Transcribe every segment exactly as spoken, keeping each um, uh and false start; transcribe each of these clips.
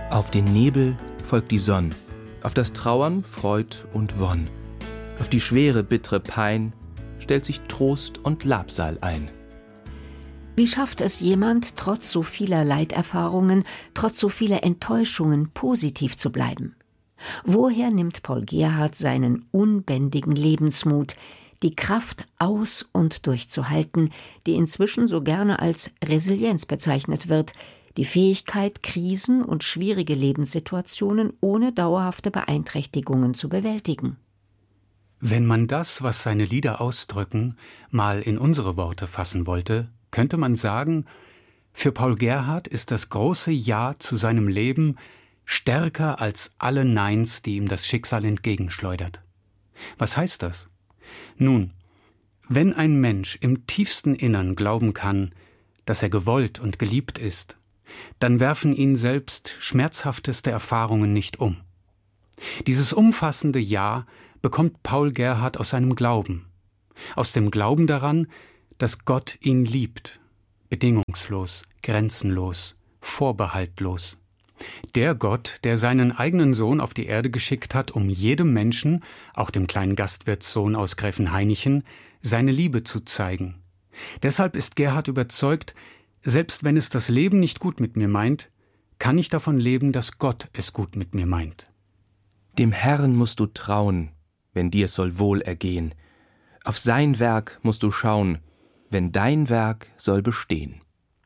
Auf den Nebel folgt die Sonn, auf das Trauern Freud und Wonn, auf die schwere, bittere Pein stellt sich Trost und Labsal ein. Wie schafft es jemand, trotz so vieler Leiterfahrungen, trotz so vieler Enttäuschungen positiv zu bleiben? Woher nimmt Paul Gerhardt seinen unbändigen Lebensmut, die Kraft aus- und durchzuhalten, die inzwischen so gerne als Resilienz bezeichnet wird, die Fähigkeit, Krisen und schwierige Lebenssituationen ohne dauerhafte Beeinträchtigungen zu bewältigen? Wenn man das, was seine Lieder ausdrücken, mal in unsere Worte fassen wollte, könnte man sagen, für Paul Gerhardt ist das große Ja zu seinem Leben stärker als alle Neins, die ihm das Schicksal entgegenschleudert. Was heißt das? Nun, wenn ein Mensch im tiefsten Innern glauben kann, dass er gewollt und geliebt ist, dann werfen ihn selbst schmerzhafteste Erfahrungen nicht um. Dieses umfassende Ja bekommt Paul Gerhardt aus seinem Glauben, aus dem Glauben daran, dass Gott ihn liebt, bedingungslos, grenzenlos, vorbehaltlos. Der Gott, der seinen eigenen Sohn auf die Erde geschickt hat, um jedem Menschen, auch dem kleinen Gastwirtssohn aus Gräfenhainichen, seine Liebe zu zeigen. Deshalb ist Gerhardt überzeugt, selbst wenn es das Leben nicht gut mit mir meint, kann ich davon leben, dass Gott es gut mit mir meint. Dem Herrn musst du trauen, wenn dir soll wohl ergehen. Auf sein Werk musst du schauen, wenn dein Werk soll bestehen.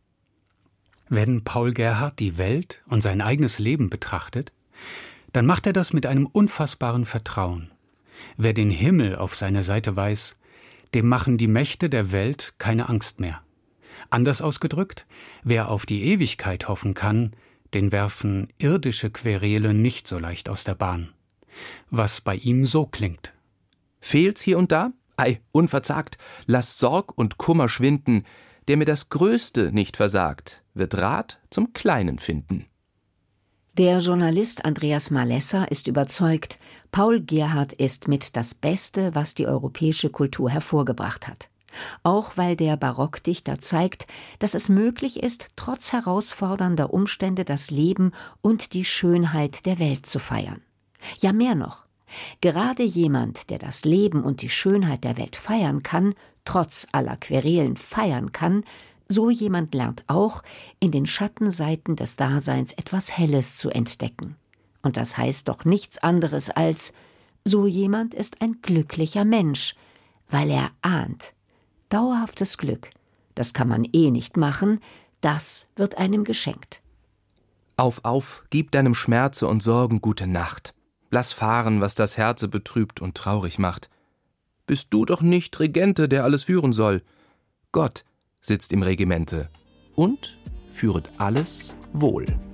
Wenn Paul Gerhardt die Welt und sein eigenes Leben betrachtet, dann macht er das mit einem unfassbaren Vertrauen. Wer den Himmel auf seine Seite weiß, dem machen die Mächte der Welt keine Angst mehr. Anders ausgedrückt, wer auf die Ewigkeit hoffen kann, den werfen irdische Querele nicht so leicht aus der Bahn. Was bei ihm so klingt. Fehlt's hier und da? Ei, unverzagt, lass Sorg und Kummer schwinden, der mir das Größte nicht versagt, wird Rat zum Kleinen finden. Der Journalist Andreas Malessa ist überzeugt, Paul Gerhardt ist mit das Beste, was die europäische Kultur hervorgebracht hat. Auch weil der Barockdichter zeigt, dass es möglich ist, trotz herausfordernder Umstände das Leben und die Schönheit der Welt zu feiern. Ja, mehr noch. Gerade jemand, der das Leben und die Schönheit der Welt feiern kann, trotz aller Querelen feiern kann, so jemand lernt auch, in den Schattenseiten des Daseins etwas Helles zu entdecken. Und das heißt doch nichts anderes als, so jemand ist ein glücklicher Mensch, weil er ahnt, dauerhaftes Glück, das kann man eh nicht machen, das wird einem geschenkt. Auf, auf, gib deinem Schmerze und Sorgen gute Nacht. Lass fahren, was das Herze betrübt und traurig macht. Bist du doch nicht Regente, der alles führen soll. Gott sitzt im Regimente und führet alles wohl.